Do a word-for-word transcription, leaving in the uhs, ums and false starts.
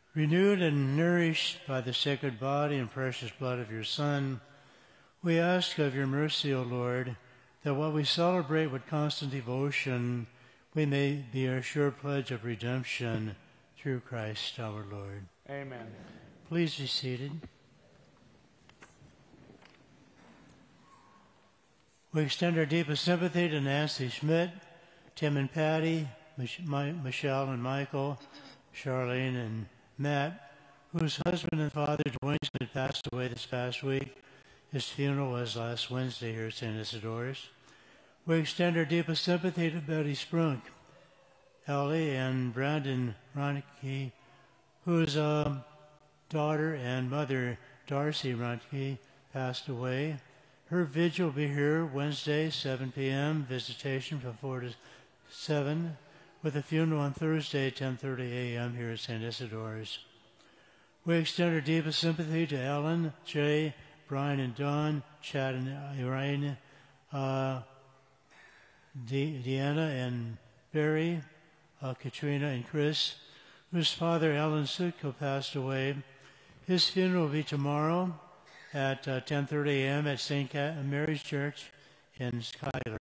Renewed and nourished by the sacred body and precious blood of your Son, we ask of your mercy, O Lord, that while we celebrate with constant devotion, we may be a sure pledge of redemption through Christ our Lord. Amen. Please be seated. We extend our deepest sympathy to Nancy Schmidt, Tim and Patty, Mich- My- Michelle and Michael, Charlene and Matt, whose husband and father, Dwayne Schmidt, passed away this past week. His funeral was last Wednesday here at Saint Isidore's. We extend our deepest sympathy to Betty Sprunk, Ellie and Brandon Ronke, whose uh, daughter and mother, Darcy Ronke, passed away. Her vigil will be here Wednesday, seven p.m., visitation from four to seven, with a funeral on Thursday, ten thirty a.m. here at Saint Isidore's. We extend our deepest sympathy to Ellen, Jay, Brian and Don, Chad and Irene, uh, De- Deanna and Barry, uh, Katrina and Chris, whose father, Alan Sutko, passed away. His funeral will be tomorrow at uh, ten thirty a.m. at Saint Mary's Church in Schuyler.